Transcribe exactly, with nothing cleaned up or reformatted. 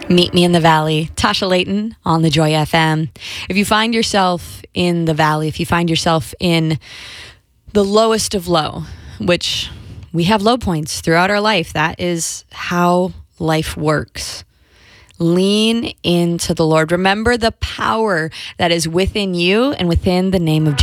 Meet Me in the Valley, Tasha Layton on the Joy F M. If you find yourself in the valley, if you find yourself in the lowest of low, which we have low points throughout our life, that is how life works. Lean into the Lord. Remember the power that is within you and within the name of Jesus.